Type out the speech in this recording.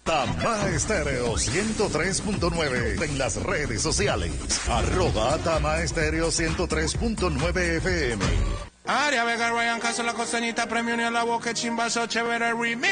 Tama Estéreo 103.9 en las redes sociales. @Tama Estéreo 103.9 FM. Aria Vega, Ryan Castro, la costeñita, premio ni a la boca, chimbazo, chévere, remix.